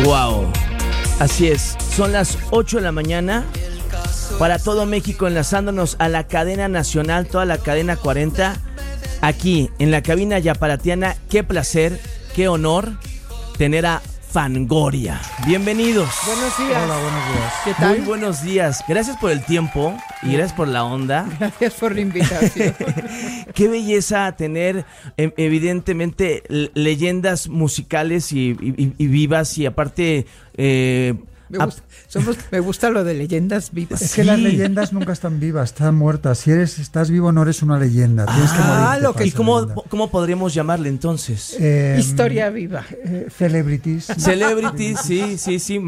Wow, así es, son las 8 de la mañana para todo México, enlazándonos a la cadena nacional, toda la cadena 40, aquí en la cabina yaparatiana. Qué placer, qué honor tener a Fangoria. Bienvenidos. Buenos días. Hola, buenos días. ¿Qué tal? Muy buenos días. Gracias por el tiempo y gracias por la onda. Gracias por la invitación. Qué belleza tener, evidentemente, leyendas musicales y vivas, y aparte... Me gusta lo de leyendas vivas. Es que las leyendas nunca están vivas, están muertas. Si estás vivo no eres una leyenda, tienes que morirte. ¿Y cómo podríamos llamarle entonces? Historia viva. Celebrities. Celebrities, sí. siguen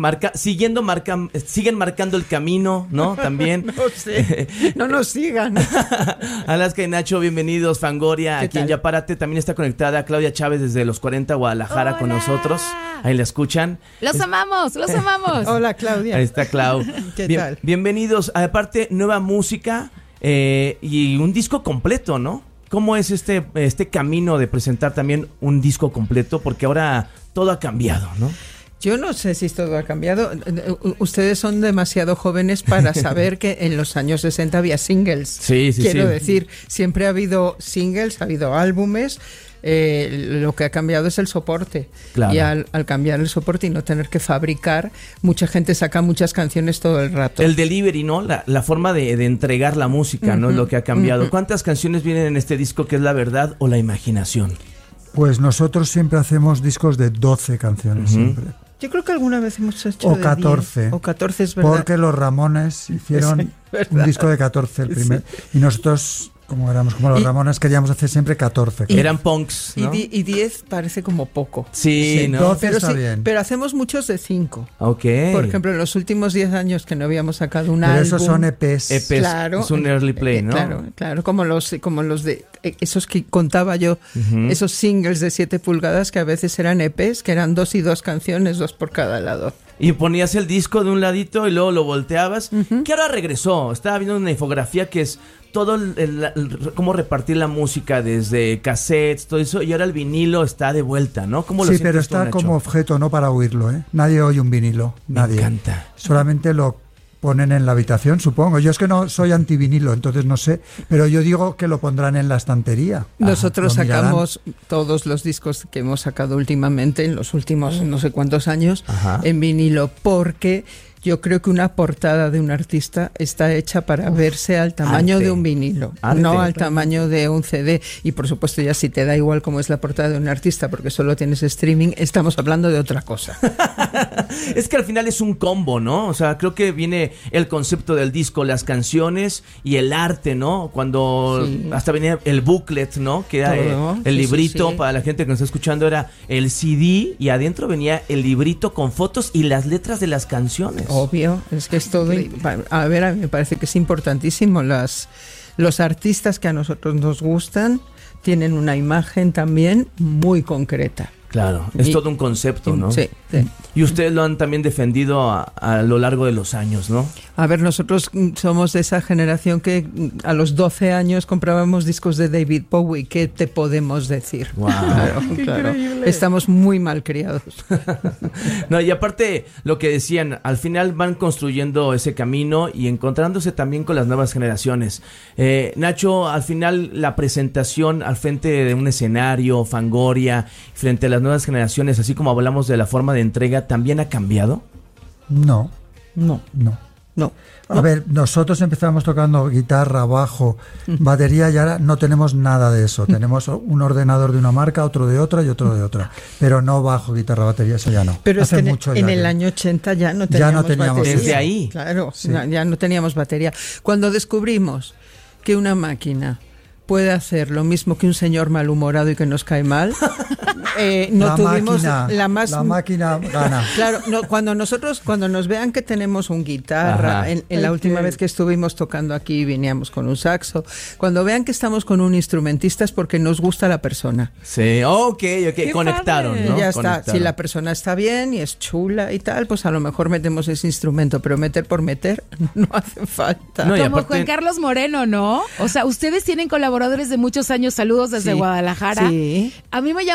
marcando el camino, ¿no? También. No sé, no nos sigan. Alaska y Nacho, bienvenidos. Fangoria, aquí en Yaparate. También está conectada Claudia Chávez desde los 40 Guadalajara. Hola. Con nosotros. Ahí la escuchan. Los amamos. Hola, Claudia. Ahí está Clau. ¿Qué tal? Bienvenidos. Aparte, nueva música y un disco completo, ¿no? ¿Cómo es este camino de presentar también un disco completo? Porque ahora todo ha cambiado, ¿no? Yo no sé si todo ha cambiado. Ustedes son demasiado jóvenes para saber que en los años 60 había singles. Sí. Quiero decir, siempre ha habido singles, ha habido álbumes. Lo que ha cambiado es el soporte. Claro. Y al cambiar el soporte y no tener que fabricar, mucha gente saca muchas canciones todo el rato. El delivery, ¿no? La forma de entregar la música, ¿no? Es lo que ha cambiado. ¿Cuántas canciones vienen en este disco, que es la verdad o la imaginación? Pues nosotros siempre hacemos discos de 12 canciones, siempre. Yo creo que alguna vez hemos hecho O de 14. 10. O 14, es verdad. Porque los Ramones hicieron un disco de 14, el primer. Sí. Y nosotros, como los Ramones, queríamos hacer siempre 14. Eran punks, ¿no? Y 10 parece como poco. Sí, ¿no? 12 está bien. Pero hacemos muchos de 5. Ok. Por ejemplo, en los últimos 10 años que no habíamos sacado un álbum. Pero esos son EPs. Claro. Es un early play, ¿no? Claro, como los de esos que contaba yo, esos singles de 7 pulgadas que a veces eran EPs, que eran 2 y 2 canciones, 2 por cada lado. Y ponías el disco de un ladito y luego lo volteabas. Que ahora regresó. Estaba viendo una infografía que es todo cómo repartir la música desde cassettes, todo eso, y ahora el vinilo está de vuelta, ¿no? ¿Cómo lo Sí, sientes pero tú, está Nacho? como objeto, no para oírlo, ¿eh? Nadie oye un vinilo, nadie. Me encanta. Solamente lo ponen en la habitación, supongo. Yo es que no soy antivinilo, entonces no sé, pero yo digo que lo pondrán en la estantería. Nosotros sacamos todos los discos que hemos sacado últimamente, en los últimos no sé cuántos años, en vinilo, porque yo creo que una portada de un artista está hecha para verse al tamaño de un vinilo, no al tamaño de un CD. Y por supuesto, ya si te da igual cómo es la portada de un artista porque solo tienes streaming, estamos hablando de otra cosa. Es que al final es un combo, ¿no? O sea, creo que viene el concepto del disco, las canciones y el arte, ¿no? Cuando hasta venía el booklet, ¿no? Que era el librito, para la gente que nos está escuchando, era el CD y adentro venía el librito con fotos y las letras de las canciones. Obvio, es que es todo. A mí me parece que es importantísimo. Los artistas que a nosotros nos gustan tienen una imagen también muy concreta. Claro, es todo un concepto, ¿no? Sí. Y ustedes lo han también defendido a lo largo de los años, ¿no? A ver, nosotros somos de esa generación que a los 12 años comprábamos discos de David Bowie. ¿Qué te podemos decir? Wow. Claro. Estamos muy mal criados. No, y aparte, lo que decían, al final van construyendo ese camino y encontrándose también con las nuevas generaciones. Nacho, al final la presentación al frente de un escenario, Fangoria, frente a las nuevas generaciones, así como hablamos de la forma de entrega, ¿también ha cambiado? No. No. A ver, nosotros empezamos tocando guitarra, bajo, batería, y ahora no tenemos nada de eso. Tenemos un ordenador de una marca, otro de otra y otro de otra. Pero no bajo, guitarra, batería, eso ya no. Pero hace es que mucho en ya el año 80 ya no teníamos batería. Desde ahí. Claro, ya no teníamos batería. Cuando descubrimos que una máquina puede hacer lo mismo que un señor malhumorado y que nos cae mal, no tuvimos la máquina gana. Claro, cuando nos vean que tenemos un guitarra, en la última vez que estuvimos tocando aquí veníamos con un saxo, cuando vean que estamos con un instrumentista es porque nos gusta la persona. Sí, ok, conectaron, ¿no? Ya está, si la persona está bien y es chula y tal, pues a lo mejor metemos ese instrumento, pero meter por meter no hace falta. No, como aparte... Juan Carlos Moreno, ¿no? O sea, ustedes tienen colaboradores de muchos años, saludos desde Guadalajara. Sí. A mí me llama la atención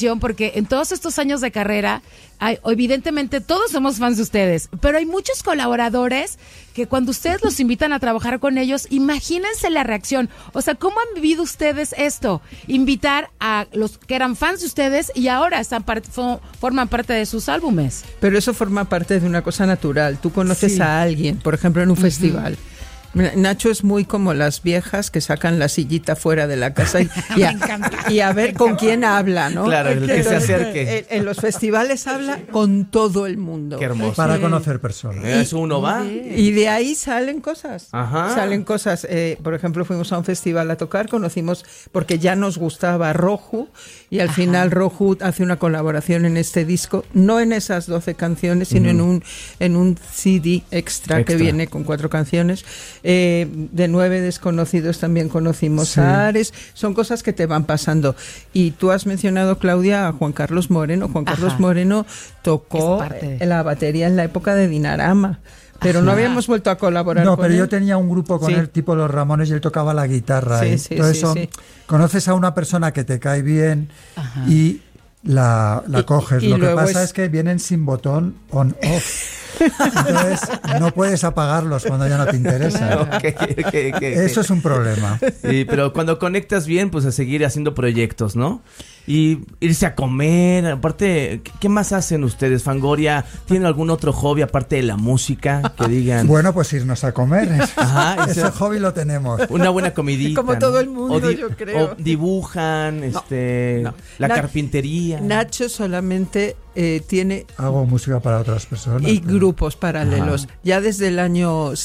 atención porque en todos estos años de carrera, evidentemente todos somos fans de ustedes, pero hay muchos colaboradores que cuando ustedes los invitan a trabajar con ellos, imagínense la reacción. O sea, ¿cómo han vivido ustedes esto? Invitar a los que eran fans de ustedes y ahora forman parte de sus álbumes. Pero eso forma parte de una cosa natural. Tú conoces a alguien, por ejemplo, en un festival. Nacho es muy como las viejas que sacan la sillita fuera de la casa y a ver con quién habla, ¿no? Claro, el que se acerque. En los festivales habla con todo el mundo. Qué hermoso. Para conocer personas. Eso uno va. Y de ahí salen cosas. Ajá. Salen cosas. Por ejemplo, fuimos a un festival a tocar, conocimos, porque ya nos gustaba Roju, y al final Roju hace una colaboración en este disco, no en esas 12 canciones, sino en un CD extra que viene con 4 canciones. De 9 desconocidos también conocimos a Ares. Son cosas que te van pasando. Y tú has mencionado, Claudia, a Juan Carlos Moreno. Juan Carlos Moreno tocó la batería en la época de Dinarama. Pero no habíamos vuelto a colaborar con él. No, pero yo tenía un grupo con él, tipo Los Ramones, y él tocaba la guitarra. Entonces, conoces a una persona que te cae bien y la coges. Lo que pasa es que vienen sin botón on-off. Entonces no puedes apagarlos cuando ya no te interesa. Eso es un problema. Sí, pero cuando conectas bien, pues a seguir haciendo proyectos, ¿no? Y irse a comer. Aparte, ¿qué más hacen ustedes, Fangoria? ¿Tienen algún otro hobby aparte de la música? Que digan. Bueno, pues irnos a comer. Ajá, ese hobby lo tenemos. Una buena comidita. Como todo el mundo, yo creo. O dibujan, la carpintería. Nacho solamente tiene... Hago música para otras personas. Y grupos paralelos. Ajá. Ya desde el año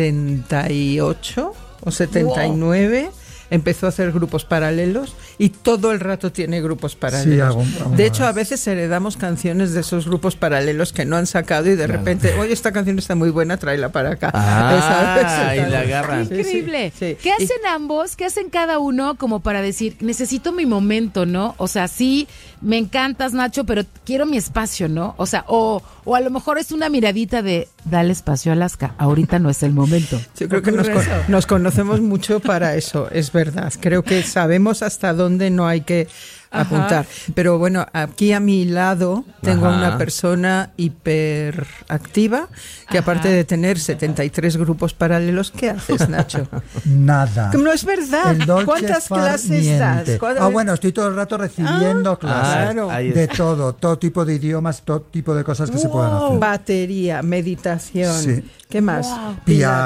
78 o 79... empezó a hacer grupos paralelos y todo el rato tiene grupos paralelos. Sí, de hecho, a veces heredamos canciones de esos grupos paralelos que no han sacado y de repente, oye, esta canción está muy buena, tráela para acá. Y la agarran. Increíble. Sí. ¿Qué hacen ambos? ¿Qué hacen cada uno como para decir, necesito mi momento, ¿no? O sea, sí, me encantas, Nacho, pero quiero mi espacio, ¿no? O sea, o a lo mejor es una miradita de, dale espacio a Alaska, ahorita no es el momento. Yo creo que nos conocemos mucho para eso, es verdad. Creo que sabemos hasta dónde no hay que apuntar. Pero bueno, aquí a mi lado tengo una persona hiperactiva que aparte de tener 73 grupos paralelos, ¿qué haces, Nacho? Nada. No es verdad. ¿Cuántas clases das? Bueno, estoy todo el rato recibiendo clases de todo tipo de idiomas, todo tipo de cosas que se puedan hacer. Batería, meditación. Sí. ¿Qué más? Wow.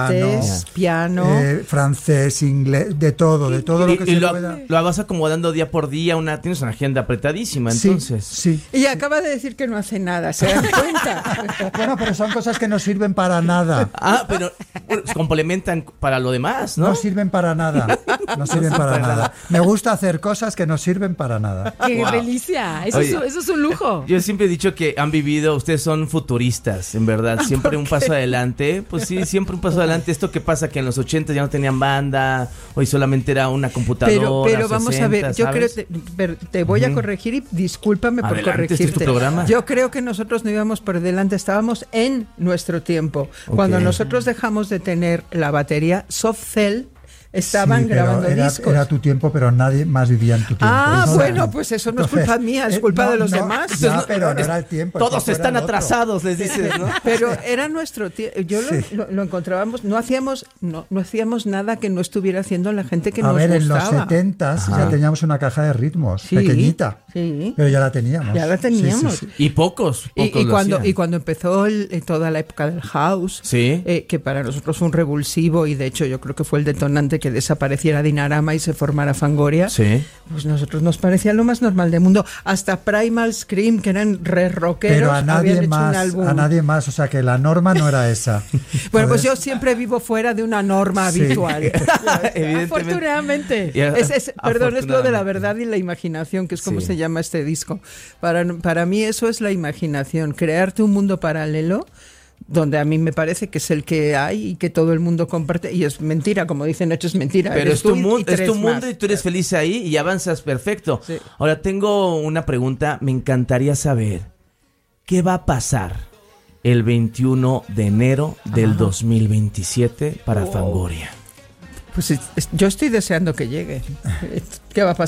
Piano. Francés, inglés, de todo lo que se pueda. Lo vas acomodando día por día, tienes una agenda apretadísima, entonces. Sí. Y acaba de decir que no hace nada, ¿se dan cuenta? Bueno, pero son cosas que no sirven para nada. Pero complementan para lo demás, ¿no? No sirven para nada. No sirven para nada. Me gusta hacer cosas que no sirven para nada. ¡Qué delicia! Eso es un lujo. Yo siempre he dicho que han vivido, ustedes son futuristas, en verdad. Siempre un paso adelante. Pues sí, siempre un paso adelante. Esto que pasa que en los 80 ya no tenían banda, hoy solamente era una computadora. Pero vamos 60, a ver, yo creo te voy a corregir y discúlpame por corregirte. Este es tu programa. Yo creo que nosotros no íbamos por delante, estábamos en nuestro tiempo. Cuando nosotros dejamos de tener la batería, Soft Cell estaban grabando discos. Era tu tiempo, pero nadie más vivía en tu tiempo. Bueno, pues eso no es culpa mía, es culpa de los demás. Pero no era el tiempo. Todos están atrasados, les dices, ¿no? Pero era nuestro tiempo. Yo lo encontrábamos, no hacíamos nada que no estuviera haciendo la gente que nos gustaba. En los 70s ya teníamos una caja de ritmos, pequeñita. Sí. Pero ya la teníamos. Sí. Y pocos y cuando empezó toda la época del house, que para nosotros fue un revulsivo y de hecho yo creo que fue el detonante que desapareciera Dinarama y se formara Fangoria, pues nosotros nos parecía lo más normal del mundo. Hasta Primal Scream, que eran re rockeros, pero a nadie más, o sea que la norma no era esa. Bueno, pues yo siempre vivo fuera de una norma habitual. Afortunadamente. Perdón, es lo de la verdad y la imaginación, que es como se llama este disco. Para mí eso es la imaginación, crearte un mundo paralelo donde a mí me parece que es el que hay y que todo el mundo comparte, y es mentira, como dicen Nacho, es mentira. Pero es tu mundo y tú eres feliz ahí y avanzas perfecto. Sí. Ahora tengo una pregunta, me encantaría saber, ¿qué va a pasar el 21 de enero del 2027 para Fangoria? Pues yo estoy deseando que llegue. ¿Qué va a pasar?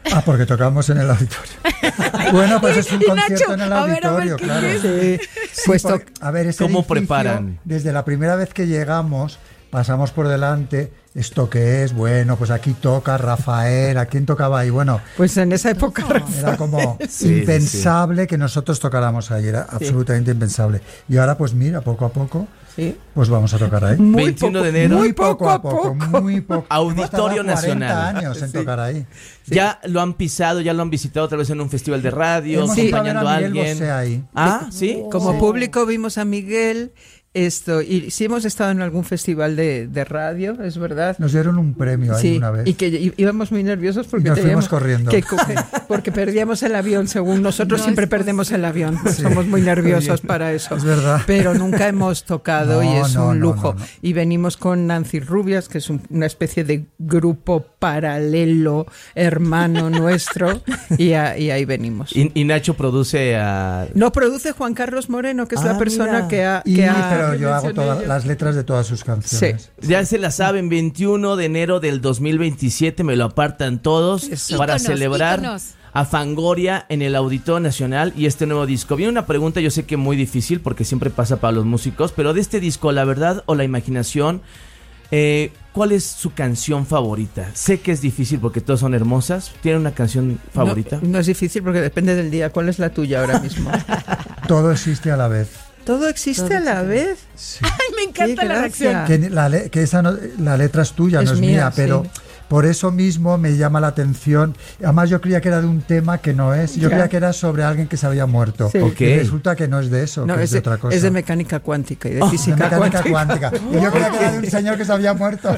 Porque tocamos en el auditorio. Bueno, pues es un concierto Nacho, en el auditorio, claro. Sí. Pues ¿cómo preparan? Desde la primera vez que llegamos, pasamos por delante. ¿Esto qué es? Bueno, pues aquí toca Rafael. ¿A quién tocaba ahí? Bueno, pues en esa época era como impensable que nosotros tocáramos ahí. Era absolutamente impensable. Y ahora, pues mira, poco a poco, pues vamos a tocar ahí. 21 de enero. Muy poco a poco. Auditorio Nacional. 40 años en tocar ahí. Sí. Ya lo han pisado, ya lo han visitado otra vez en un festival de radio, acompañando a alguien. Ahí. ¿Sí? Como público vimos a Miguel. Y sí hemos estado en algún festival de radio, es verdad. Nos dieron un premio ahí una vez. Y que íbamos muy nerviosos porque nos fuimos corriendo. Porque perdíamos el avión, según nosotros siempre perdemos el avión. Sí. Somos muy nerviosos para eso. Es verdad. Pero nunca hemos tocado y es un lujo. No. Y venimos con Nancy Rubias, que es una especie de grupo paralelo, hermano nuestro, y ahí venimos. ¿Y Nacho produce a...? No, produce Juan Carlos Moreno, que es la persona que ha pero yo hago todas las letras de todas sus canciones. Sí. Ya se la saben, 21 de enero del 2027, me lo apartan todos para celebrar a Fangoria en el Auditorio Nacional y este nuevo disco. Viene una pregunta, yo sé que muy difícil porque siempre pasa para los músicos, pero de este disco, ¿la verdad o la imaginación? ¿Cuál es su canción favorita? Sé que es difícil porque todas son hermosas. ¿Tiene una canción favorita? No es difícil porque depende del día. ¿Cuál es la tuya ahora mismo? Todo existe a la vez. ¿Todo existe a la vez? Sí. Ay, me encanta la reacción. Que la letra es tuya, no es mía, pero por eso mismo me llama la atención. Además yo creía que era de un tema que no es. Yo creía que era sobre alguien que se había muerto. Sí. Y resulta que no es de eso, que es de otra cosa. Es de mecánica cuántica y de física cuántica. Y yo creía que era de un señor que se había muerto.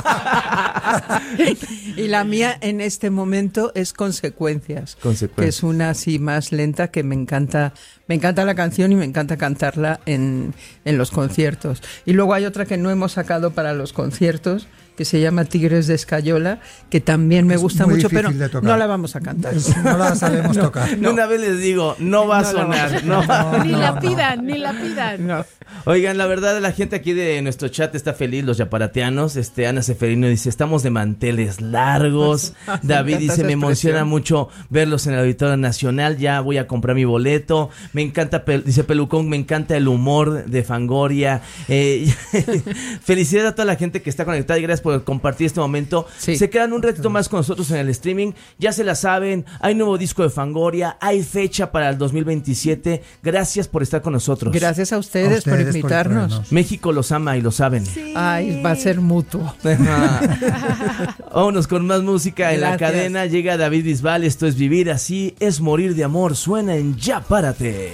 Y la mía en este momento es Consecuencias. Que es una así más lenta que me encanta la canción y me encanta cantarla en los conciertos. Y luego hay otra que no hemos sacado para los conciertos, que se llama Tigres de Escayola, que también me gusta mucho, pero no la vamos a cantar. No la sabemos tocar. Una vez les digo, no va a sonar. Ni la pidan. No. Oigan, la verdad, la gente aquí de nuestro chat está feliz, los yaparateanos. Ana Seferino dice, estamos de manteles largos. David dice, me emociona mucho verlos en el Auditorio Nacional, ya voy a comprar mi boleto. Me encanta, dice Pelucón, me encanta el humor de Fangoria. Felicidades a toda la gente que está conectada y gracias por compartir este momento. Sí. Se quedan un ratito más con nosotros en el streaming. Ya se la saben, hay nuevo disco de Fangoria, hay fecha para el 2027. Gracias por estar con nosotros. Gracias a ustedes por invitarnos. México los ama y lo saben. Sí. Ay, va a ser mutuo. Vámonos con más música en la cadena. Llega David Bisbal, esto es Vivir Así es Morir de Amor. Suena en Ya Párate.